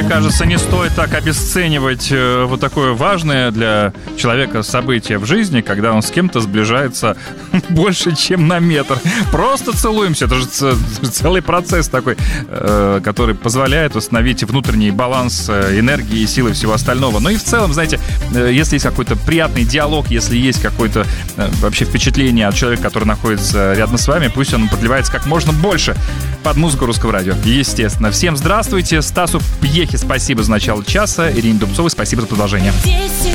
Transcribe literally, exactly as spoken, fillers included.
мне кажется, не стоит так обесценивать э, вот такое важное для человека событие в жизни, когда он с кем-то сближается больше, чем на метр. Просто целуемся. Это же ц- целый процесс такой, э, который позволяет установить внутренний баланс э, энергии и силы и всего остального. Ну и в целом, знаете, э, если есть какой-то приятный диалог, если есть какое-то э, вообще впечатление от человека, который находится рядом с вами, пусть он подливается как можно больше под музыку Русского радио. Естественно. Всем здравствуйте. Стасу Пьехе спасибо за начало часа. Ирине Дубцовой спасибо за продолжение.